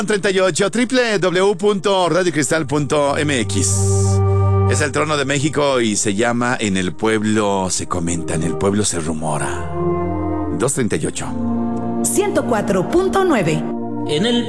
38 www.radiocristal.mx. Es el Trono de México y se llama En el pueblo se comenta, en el pueblo se rumora. 238. 104.9. En el